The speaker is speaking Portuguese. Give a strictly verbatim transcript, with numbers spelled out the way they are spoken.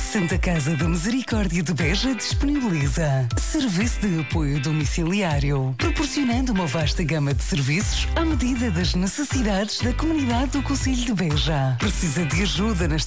Santa Casa da Misericórdia de Beja disponibiliza serviço de apoio domiciliário, proporcionando uma vasta gama de serviços à medida das necessidades da comunidade do concelho de Beja. Precisa de ajuda nas